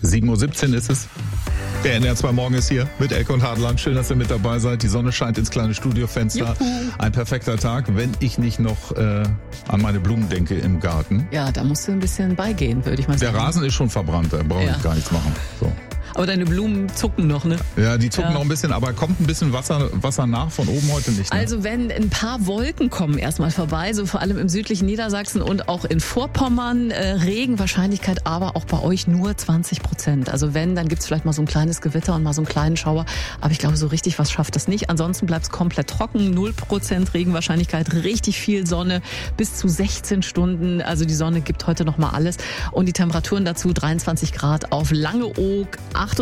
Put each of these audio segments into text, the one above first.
7:17 Uhr ist es. Der NDR 2 Morgen ist hier mit Elke und Hartland. Schön, dass ihr mit dabei seid. Die Sonne scheint ins kleine Studiofenster. Juhu. Ein perfekter Tag, wenn ich nicht noch an meine Blumen denke im Garten. Ja, da musst du ein bisschen beigehen, würde ich mal sagen. Der Rasen ist schon verbrannt, da brauche ich gar nichts machen. So. Aber deine Blumen zucken noch, ne? Ja, die zucken noch ein bisschen, aber kommt ein bisschen Wasser nach, von oben heute nicht. Ne? Also wenn ein paar Wolken kommen erstmal vorbei, so vor allem im südlichen Niedersachsen und auch in Vorpommern, Regenwahrscheinlichkeit aber auch bei euch nur 20%. Also wenn, dann gibt's vielleicht mal so ein kleines Gewitter und mal so einen kleinen Schauer. Aber ich glaube, so richtig was schafft das nicht. Ansonsten bleibt's komplett trocken, 0% Regenwahrscheinlichkeit, richtig viel Sonne, bis zu 16 Stunden. Also die Sonne gibt heute noch mal alles. Und die Temperaturen dazu 23 Grad auf Langeoog,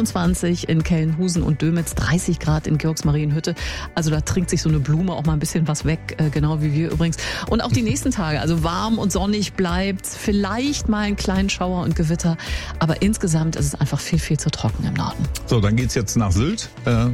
28 in Kellenhusen und Dömitz, 30 Grad in Georgsmarienhütte. Also da trinkt sich so eine Blume auch mal ein bisschen was weg, genau wie wir übrigens. Und auch die nächsten Tage, also warm und sonnig bleibt, vielleicht mal einen kleinen Schauer und Gewitter, aber insgesamt ist es einfach viel, viel zu trocken im Norden. So, dann geht's jetzt nach Sylt,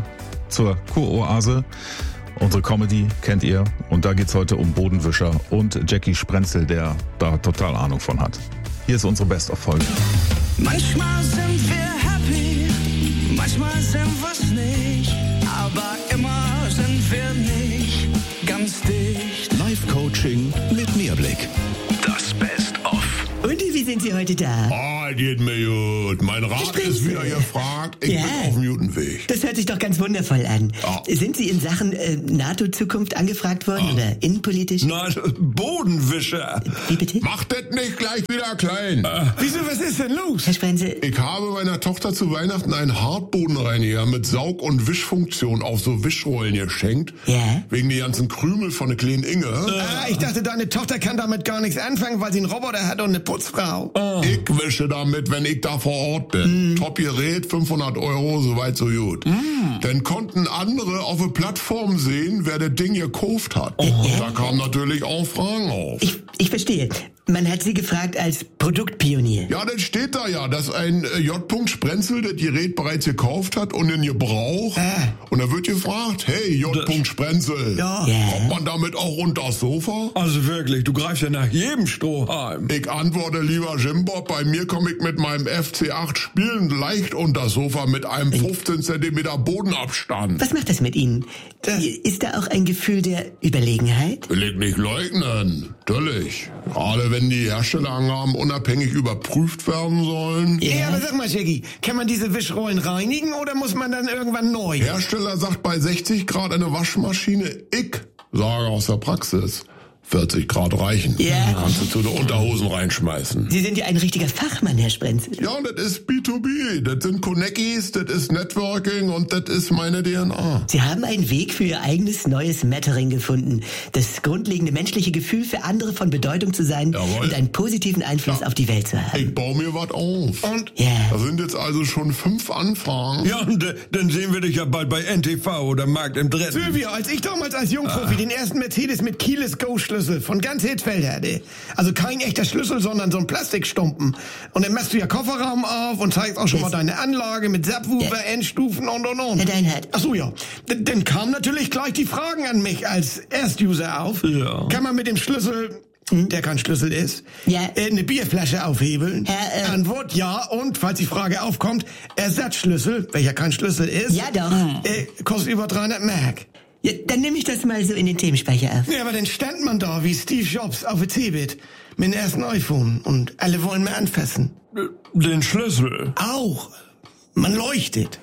zur Kuroase. Unsere Comedy kennt ihr und da geht's heute um Bodenwischer und Jackie Sprenzel, der da total Ahnung von hat. Hier ist unsere Best-of-Folge. Manchmal sind wir happy, manchmal sind wir's nicht, aber immer sind wir nicht ganz dicht. Live-Coaching mit Mehrblick. Das Best-of. Und wie sind Sie heute da? Geht mir gut. Mein Rat ist wieder gefragt. Ich bin auf dem guten Weg. Das hört sich doch ganz wundervoll an. Ja. Sind Sie in Sachen NATO-Zukunft angefragt worden oder innenpolitisch? Nein, Bodenwischer. Wie bitte? Mach das nicht gleich wieder klein. Wieso, was ist denn los? Herr Sprenzel. Ich habe meiner Tochter zu Weihnachten einen Hartbodenreiniger mit Saug- und Wischfunktion auf so Wischrollen geschenkt. Ja? Wegen die ganzen Krümel von der kleinen Inge. Ich dachte, deine Tochter kann damit gar nichts anfangen, weil sie einen Roboter hat und eine Putzfrau. Ich wische damit, wenn ich da vor Ort bin. Top Gerät, 500 €, soweit so gut. Dann konnten andere auf der Plattform sehen, wer das Ding gekauft hat. Da kamen natürlich auch Fragen auf. Ich verstehe. Man hat Sie gefragt als Produktpionier. Ja, das steht da ja, dass ein J. Sprenzel das Gerät bereits gekauft hat und in Gebrauch. Und da wird gefragt, hey, J. Sprenzel, kommt man damit auch unter das Sofa? Also wirklich, du greifst ja nach jedem Strohhalm. Ich antworte lieber Jimbob, bei mir komme ich mit meinem FC8 spielend leicht unter das Sofa mit einem 15 cm Bodenabstand. Was macht das mit Ihnen? Ist da auch ein Gefühl der Überlegenheit? Will ich nicht leugnen, natürlich. Gerade wenn die Herstellerangaben unabhängig überprüft werden sollen. Ja, aber sag mal, Jackie, kann man diese Wischrollen reinigen oder muss man dann irgendwann neu? Hersteller sagt bei 60 Grad eine Waschmaschine. Ich sage aus der Praxis, 40 Grad reichen. Ja. Kannst du zu den Unterhosen reinschmeißen. Sie sind ja ein richtiger Fachmann, Herr Sprenzel. Ja, das ist B2B. Das sind Conneckies, das ist Networking und das ist meine DNA. Sie haben einen Weg für Ihr eigenes neues Mattering gefunden. Das grundlegende menschliche Gefühl, für andere von Bedeutung zu sein. Jawohl. Und einen positiven Einfluss auf die Welt zu haben. Ich baue mir was auf. Und? Da sind jetzt also schon 5 Anfragen. Ja, und dann sehen wir dich ja bald bei NTV oder Markt im Dritten. Sylvia, als ich damals als Jungprofi den ersten Mercedes mit Keyless Go Schlüssel von ganz Hitzfeld hatte. Also kein echter Schlüssel, sondern so ein Plastikstumpen. Und dann machst du ja Kofferraum auf und zeigst auch schon mal deine Anlage mit Subwoofer, Endstufen und. Herr Deinhardt. Ach so, ja. Dann kamen natürlich gleich die Fragen an mich als Erstuser auf. Ja. Kann man mit dem Schlüssel, der kein Schlüssel ist, eine Bierflasche aufhebeln? Antwort ja. Und, falls die Frage aufkommt, Ersatzschlüssel, welcher kein Schlüssel ist. Ja, doch. Kostet über 300 Mark. Ja, dann nehme ich das mal so in den Themenspeicher auf. Ja, aber dann stand man da wie Steve Jobs auf der Cebit mit dem ersten iPhone und alle wollen mehr anfassen. Den Schlüssel. Auch. Man leuchtet.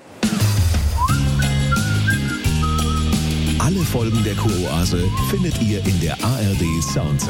Alle Folgen der Kuroase findet ihr in der ARD Sound